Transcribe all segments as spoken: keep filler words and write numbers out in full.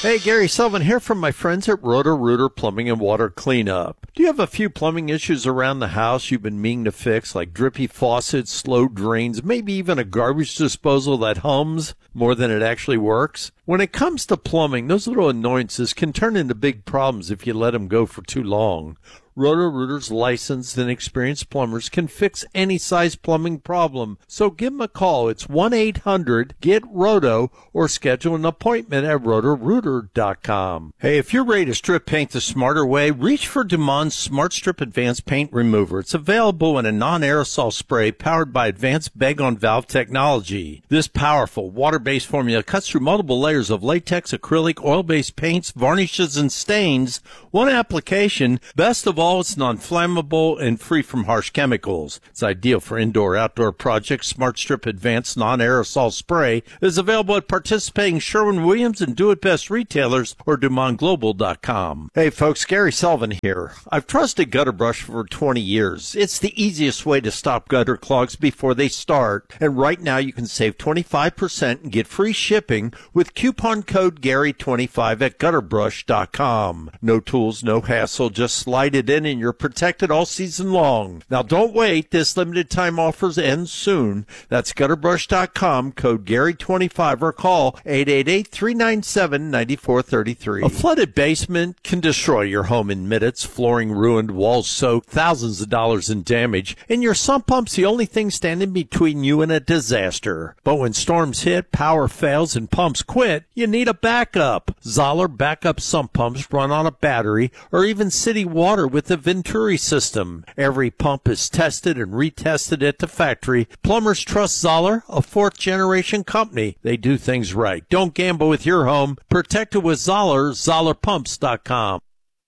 Hey, Gary Sullivan here from my friends at Roto-Rooter Plumbing and Water Cleanup. Do you have a few plumbing issues around the house you've been meaning to fix, like drippy faucets, slow drains, maybe even a garbage disposal that hums more than it actually works? When it comes to plumbing, those little annoyances can turn into big problems if you let them go for too long. Roto-Rooter's licensed and experienced plumbers can fix any size plumbing problem. So give them a call. It's one eight hundred get roto or schedule an appointment at roto rooter dot com. Hey, if you're ready to strip paint the smarter way, reach for Dumond's Smart Strip Advanced Paint Remover. It's available in a non-aerosol spray powered by advanced bag-on-valve technology. This powerful water-based formula cuts through multiple layers of latex, acrylic, oil-based paints, varnishes, and stains. One application. Best of all, it's non-flammable and free from harsh chemicals. It's ideal for indoor-outdoor projects. Smart Strip Advanced Non-Aerosol Spray is available at participating Sherwin-Williams and Do It Best retailers or Dumond Global dot com. Hey folks, Gary Sullivan here. I've trusted Gutter Brush for twenty years. It's the easiest way to stop gutter clogs before they start. And right now you can save twenty-five percent and get free shipping with coupon code Gary twenty-five at gutter brush dot com. No tools, no hassle, just slide it in and you're protected all season long. Now don't wait, this limited time offers end soon. That's gutter brush dot com, code Gary twenty-five, or call eight eight eight, three nine seven, nine four three three. A flooded basement can destroy your home in minutes. Flooring ruined, walls soaked, thousands of dollars in damage, and your sump pump's the only thing standing between you and a disaster. But when storms hit, power fails, and pumps quit, you need a backup. Zoller backup sump pumps run on a battery or even city water with the Venturi system. Every pump is tested and retested at the factory. Plumbers trust Zoller, a fourth-generation company. They do things right. Don't gamble with your home. Protect it with Zoller, zoller pumps dot com.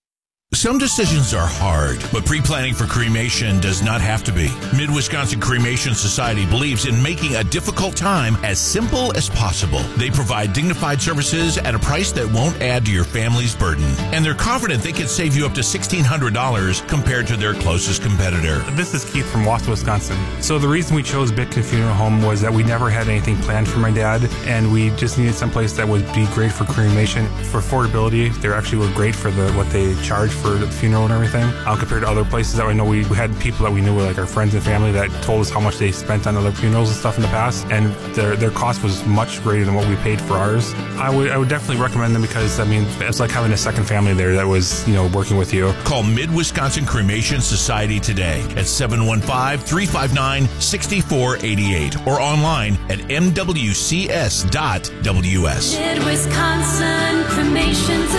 Some decisions are hard, but pre-planning for cremation does not have to be. Mid-Wisconsin Cremation Society believes in making a difficult time as simple as possible. They provide dignified services at a price that won't add to your family's burden. And they're confident they can save you up to sixteen hundred dollars compared to their closest competitor. This is Keith from Wausau, Wisconsin. So the reason we chose Bitkin Funeral Home was that we never had anything planned for my dad, and we just needed someplace that would be great for cremation. For affordability, they actually were great for the what they charge for the funeral and everything, uh, compared to other places that we know. We, we had people that we knew were like our friends and family that told us how much they spent on other funerals and stuff in the past, and their their cost was much greater than what we paid for ours. I would I would definitely recommend them because, I mean, it's like having a second family there that was, you know, working with you. Call Mid-Wisconsin Cremation Society today at seven one five, three five nine, six four eight eight or online at m w c s dot w s. Mid-Wisconsin Cremation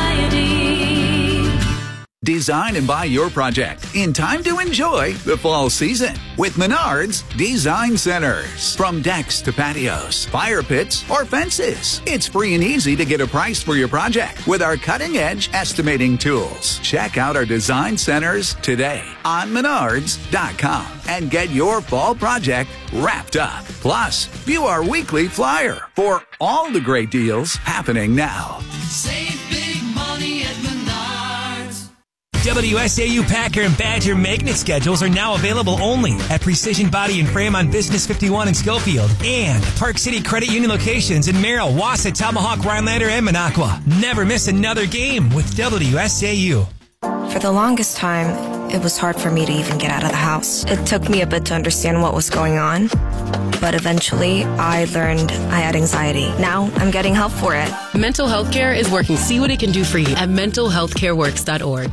Society. Design and buy your project in time to enjoy the fall season with Menards Design Centers. From decks to patios, fire pits, or fences, it's free and easy to get a price for your project with our cutting-edge estimating tools. Check out our design centers today on menards dot com and get your fall project wrapped up. Plus, view our weekly flyer for all the great deals happening now. Save big money at Menards. W S A U Packer and Badger magnet schedules are now available only at Precision Body and Frame on Business fifty-one in Schofield and Park City Credit Union locations in Merrill, Wausau, Tomahawk, Rhinelander, and Minocqua. Never miss another game with W S A U. For the longest time, it was hard for me to even get out of the house. It took me a bit to understand what was going on, but eventually I learned I had anxiety. Now I'm getting help for it. Mental Health Care is working. See what it can do for you at mental health care works dot org.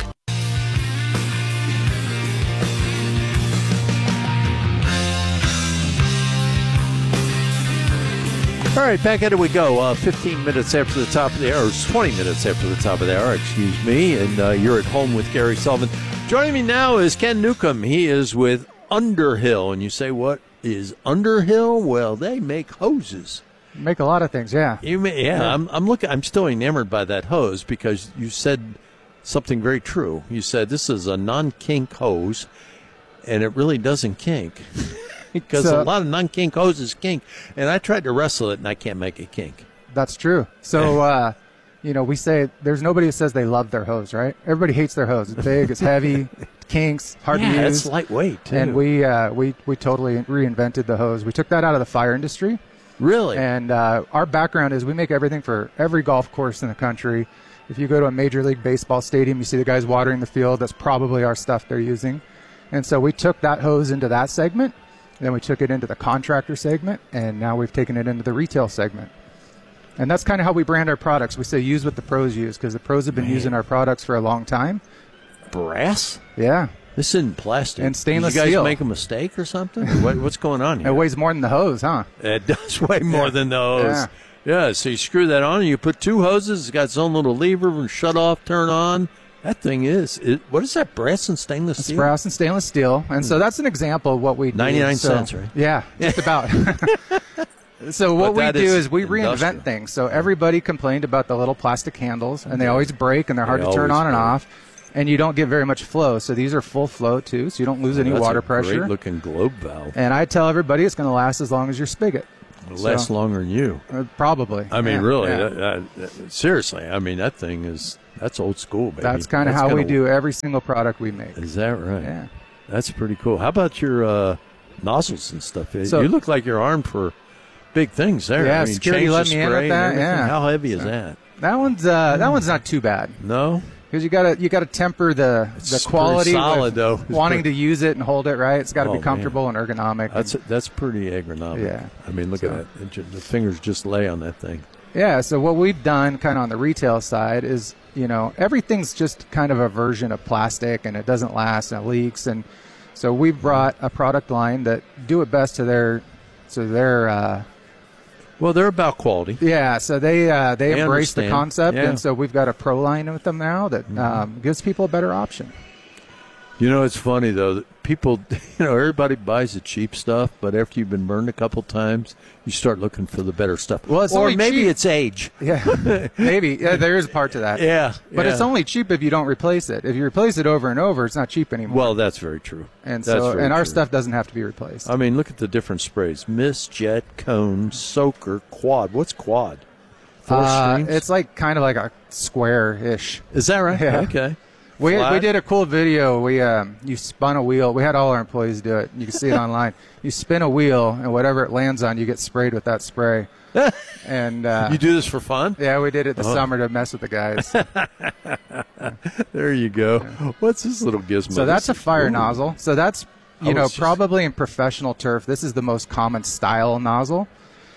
All right, back at it we go. Uh, fifteen minutes after the top of the hour, or twenty minutes after the top of the hour, excuse me, and uh, you're at home with Gary Sullivan. Joining me now is Ken Newcomb. He is with Underhill, and you say, what is Underhill? Well, they make hoses. Make a lot of things, yeah. You may, yeah, yeah. I'm, I'm looking. I'm still enamored by that hose because you said something very true. You said this is a non-kink hose, and it really doesn't kink. Because so, a lot of non-kink hoses kink, and I tried to wrestle it, and I can't make it kink. That's true. So, uh, you know, we say there's nobody who says they love their hose, right? Everybody hates their hose. It's big, it's heavy, kinks, hard yeah, to use. It's lightweight, too. And we, uh, we, we totally reinvented the hose. We took that out of the fire industry, Really? And uh, our background is we make everything for every golf course in the country. If you go to a Major League Baseball stadium, you see the guys watering the field. That's probably our stuff they're using. And so we took that hose into that segment. Then we took it into the contractor segment. And now we've taken it into the retail segment. And that's kind of how we brand our products. We say use what the pros use because the pros have been Man. using our products for a long time. Brass? Yeah. This isn't plastic. And stainless Did you guys steel. make a mistake or something? what, what's going on here? It weighs more than the hose, huh? It does weigh more Yeah. than the hose. Yeah. Yeah, so you screw that on and you put two hoses. It's got its own little lever and shut off, turn on. That thing is, it, what is that, brass and stainless It's steel? brass and stainless steel. And so that's an example of what we do. ninety-nine So- cents, right? Yeah, just about. So what But we that do is is we industrial. reinvent things. So everybody complained about the little plastic handles, and they always break, and they're hard They to turn always on and break. off, and you don't get very much flow. So these are full flow, too, so you don't lose any That's water a pressure. great-looking globe valve. And I tell everybody it's going to last as long as your spigot. It'll last So- longer than you. Uh, probably. I mean, Yeah, really, yeah. that, that, that- seriously, I mean, that thing is, that's old school, baby. That's kind of how gonna- we do every single product we make. Is that right? Yeah. That's pretty cool. How about your uh, nozzles and stuff? So- you look like you're armed for big things there. Yeah, I mean, security change let the me in spray with and that, everything. yeah. How heavy is that? That one's uh, that one's not too bad. No? Because you gotta you gotta temper the It's the pretty quality solid, with though. It's wanting pretty- to use it and hold it right. It's got to Oh, be comfortable and ergonomic. That's that's pretty agronomic. Yeah. I mean, look So- at that. It ju- the fingers just lay on that thing. Yeah. So what we've done, kind of on the retail side, is you know everything's just kind of a version of plastic, and it doesn't last and it leaks, and so we've brought a product line that do it best to their to their. Uh, Well, they're about quality. Yeah, so they uh, they I embrace the understand. concept, Yeah. and so we've got a pro line with them now that um, gives people a better option. You know, it's funny, though, that people, you know, everybody buys the cheap stuff, but after you've been burned a couple times, you start looking for the better stuff. Well, it's or only maybe cheap. it's age. Yeah, maybe. Yeah, there is a part to that. Yeah. But yeah. it's only cheap if you don't replace it. If you replace it over and over, it's not cheap anymore. Well, that's very true. and that's so very and our true. stuff doesn't have to be replaced. I mean, look at the different sprays. Mist, jet, cone, soaker, quad. What's quad? Four Uh, streams? it's like kind of like a square-ish. Is that right? Yeah. Okay. We Flat? we did a cool video. We um, you spun a wheel. We had all our employees do it. You can see it online. You spin a wheel, and whatever it lands on, you get sprayed with that spray. And uh, You do this for fun? yeah, we did it this Oh. summer to mess with the guys. There you go. What's this little gizmo? So that's a This is- fire ooh. nozzle. So that's you Oh, know it's just- probably in professional turf. This is the most common style nozzle.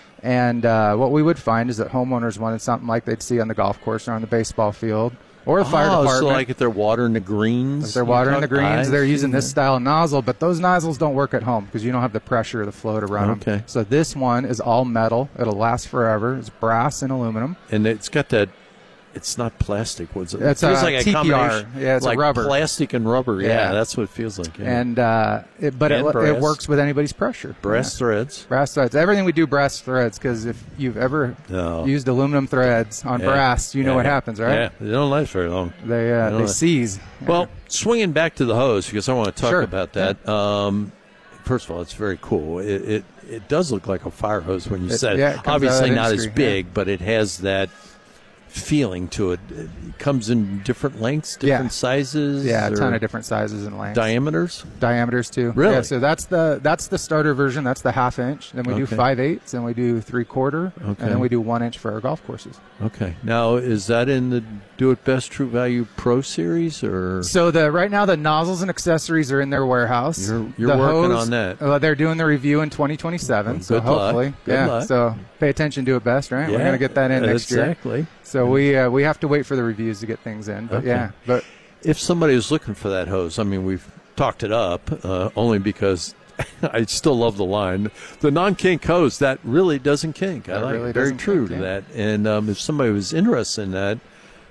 And uh, what we would find is that homeowners wanted something like they'd see on the golf course or on the baseball field or the fire Oh, department. so like if they're watering the greens. If they're you watering the talk- greens, I they're see using this that. style of nozzle, but those nozzles don't work at home because you don't have the pressure or the flow to run Okay. them. So this one is all metal. It'll last forever. It's brass and aluminum. And it's got that. It's not plastic. What's it? It's it feels a like a T P R. combination. Yeah, it's a like rubber. plastic and rubber. Yeah, Yeah. that's what it feels like. Yeah. And uh, it, but And it, brass. it works with anybody's pressure. brass Yeah. threads. Brass threads. Everything we do brass threads because if you've ever No. used aluminum threads on Yeah. brass, you know Yeah. what happens, right? Yeah, they don't last very long. They uh, They they don't- seize. Well, swinging back to the hose because I want to talk Sure. about that. Um, first of all, it's very cool. It, it it does look like a fire hose when you It- said yeah, it. it comes out Obviously of not as industry, yeah. big, but it has that feeling to it. It comes in different lengths, different Yeah. sizes. Yeah, a or ton of different sizes and lengths. diameters. Diameters too. Really? Yeah, so that's the that's the starter version. That's the half inch. Then we do Okay. five eighths, and we do three quarter, Okay. and then we do one inch for our golf courses. Okay. Now, is that in the Do It Best True Value Pro Series or? So the right now the nozzles and accessories are in their warehouse. You're- you're The working hose, on that. Uh, they're doing the review in twenty twenty-seven. Well, so good luck. hopefully, Good yeah. luck. So pay attention, do it best, right? We're Yeah, gonna get that in next year. Exactly. So we uh, we have to wait for the reviews to get things in. But Okay. yeah, but If somebody was looking for that hose, I mean, we've talked it up uh, only because I still love the line. The non-kink hose, that really doesn't kink. I That like really it. Very doesn't true kink, to yeah. that. And um, if somebody was interested in that,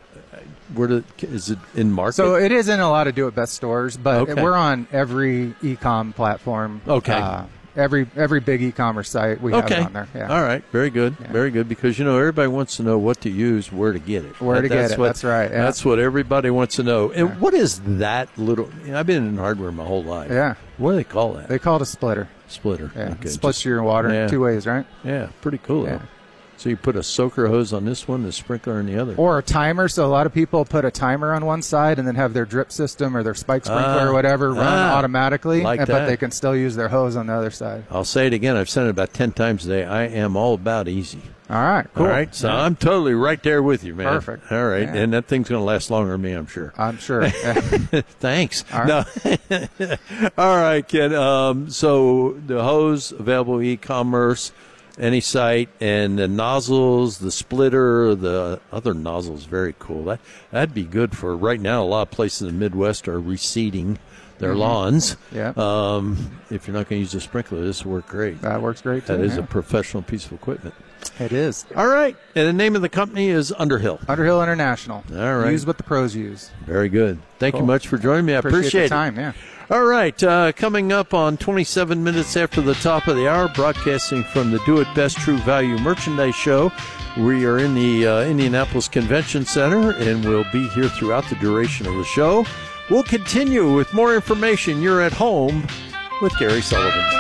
where do, is it in market? so it is in a lot of do it best stores, but Okay. we're on every e-com platform. Okay. Uh, every every big e-commerce site we have okay. it on there. Yeah. All right. Very good. Yeah. Very good. Because, you know, everybody wants to know what to use, where to get it. Where to get that's it. What, That's right, yeah. That's what everybody wants to know. And Yeah. what is that little? You know, I've been in hardware my whole life. Yeah. What do they call that? They call it a splitter. Splitter. Yeah. Okay. It splits Just- your water yeah. two ways, right? Yeah. Pretty cool. Yeah. though. So you put a soaker hose on this one, a sprinkler on the other. Or a timer. So a lot of people put a timer on one side and then have their drip system or their spike sprinkler Ah, or whatever run ah, automatically, like and- that. but they can still use their hose on the other side. I'll say it again. I've said it about ten times today. I am all about easy. All right, cool. All right, so I'm totally right there with you, man. Perfect. All right, Yeah. and that thing's going to last longer than me, I'm sure. I'm sure. Thanks. All No. All right, Ken. Um, so the hose available e-commerce, any site, and the nozzles, the splitter, the other nozzles, very cool. That that'd be good for right now. A lot of places in the Midwest are reseeding their Mhm. lawns. Yeah. Um, if you're not going to use a sprinkler, this will work great. That works great, too. That is yeah. a professional piece of equipment. It is. All right. And the name of the company is Underhill. Underhill International. All right. Use what the pros use. Very good. Thank Cool. you much for joining me. I Appreciate appreciate, the it. time, yeah. All right. Uh, coming up on twenty-seven minutes after the top of the hour, broadcasting from the Do It Best True Value Merchandise Show. We are in the uh, Indianapolis Convention Center, and we'll be here throughout the duration of the show. We'll continue with more information. You're at home with Gary Sullivan.